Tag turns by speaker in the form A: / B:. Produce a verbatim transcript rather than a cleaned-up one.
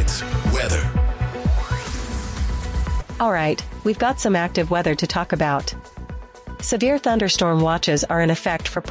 A: Tides weather.
B: All right, we've got some active weather to talk about. Severe thunderstorm watches are in effect for